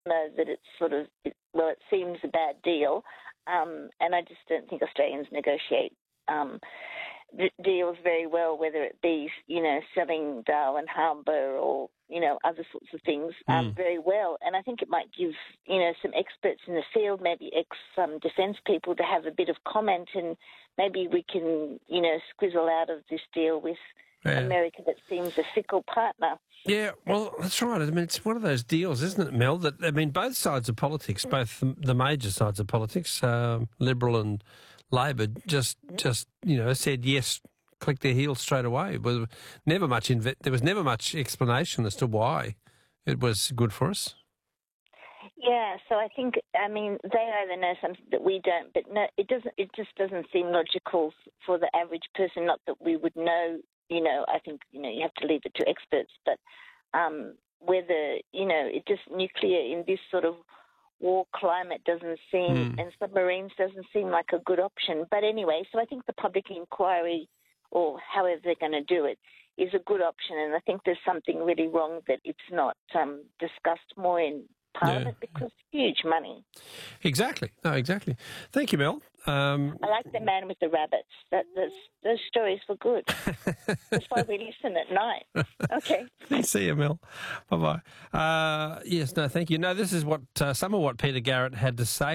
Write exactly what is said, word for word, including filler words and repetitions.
know that it's sort of, it, well, it seems a bad deal, um, and I just don't think Australians negotiate um, d- deals very well, whether it be, you know, selling Darwin Harbour or, you know, other sorts of things um, Mm. very well. And I think it might give, you know, some experts in the field, maybe ex-defence um, people, to have a bit of comment, and maybe we can, you know, squizzle out of this deal with Yeah. America that seems a fickle partner. Yeah, well, that's right. I mean, it's one of those deals, isn't it, Mel? That I mean, both sides of politics, both the, the major sides of politics, um, Liberal and Labor, just just you know said yes, click their heels straight away. It was never much inve- there was never much explanation as to why it was good for us. Yeah, so I think, I mean, they either know something that we don't, but no, it doesn't. It just doesn't seem logical for the average person. Not that we would know. You know, I think, you know, you have to leave it to experts, but um, whether, you know, it just nuclear in this sort of war climate doesn't seem, Mm. and submarines doesn't seem like a good option. But anyway, so I think the public inquiry, or however they're going to do it, is a good option. And I think there's something really wrong that it's not um, discussed more in Parliament, Yeah. because huge money. Exactly. No, exactly. Thank you, Mel. Um, I like the man with the rabbits. That those, those stories were good. That's why we listen at night. Okay. See you, Mel. Bye bye. Uh, yes. No. Thank you. No. This is what uh, some of what Peter Garrett had to say.